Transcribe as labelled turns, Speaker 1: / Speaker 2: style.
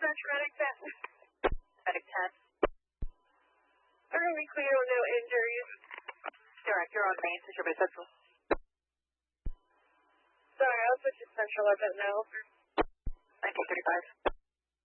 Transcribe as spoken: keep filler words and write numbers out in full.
Speaker 1: dispatch, medic ten.
Speaker 2: Medic ten.
Speaker 1: Everything clear with no injuries.
Speaker 2: Direct, you're on main, Central Bay Central.
Speaker 1: Sorry, I'll switch to Central a bit now.
Speaker 2: nineteen thirty-five.